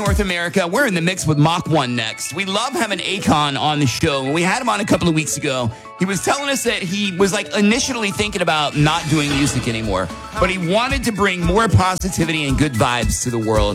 North America. We're in the mix with Mach 1 next. We love having Akon on the show. We had him on a couple of weeks ago. He was telling us that he was initially thinking about not doing music anymore, but he wanted to bring more positivity and good vibes to the world.